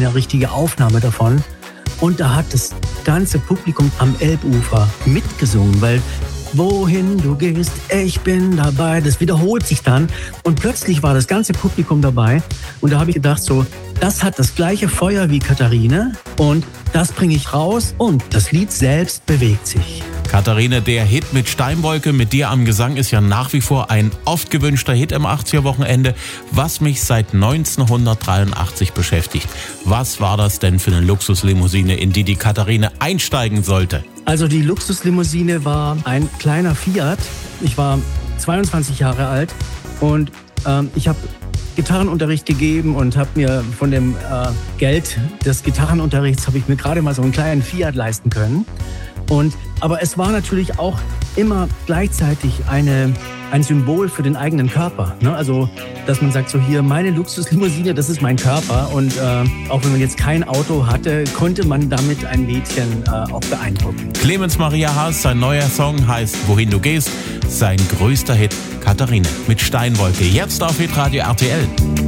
eine richtige Aufnahme davon. Und da hat das ganze Publikum am Elbufer mitgesungen, weil wohin du gehst, ich bin dabei, das wiederholt sich dann. Und plötzlich war das ganze Publikum dabei. Und da habe ich gedacht, so, das hat das gleiche Feuer wie Katharine und das bringe ich raus und das Lied selbst bewegt sich. Katharine, der Hit mit Steinwolke, mit dir am Gesang, ist ja nach wie vor ein oft gewünschter Hit im 80er-Wochenende, was mich seit 1983 beschäftigt. Was war das denn für eine Luxuslimousine, in die Katharine einsteigen sollte? Also die Luxuslimousine war ein kleiner Fiat. Ich war 22 Jahre alt und ich habe Gitarrenunterricht gegeben und habe mir von dem Geld des Gitarrenunterrichts habe ich mir gerade mal so einen kleinen Fiat leisten können. Aber es war natürlich auch immer gleichzeitig ein Symbol für den eigenen Körper. Ne? Also, dass man sagt, so hier, meine Luxuslimousine, das ist mein Körper. Und auch wenn man jetzt kein Auto hatte, konnte man damit ein Mädchen auch beeindrucken. Clemens Maria Haas, sein neuer Song heißt Wohin du gehst. Sein größter Hit, Katharine mit Steinwolke. Jetzt auf Hitradio RTL.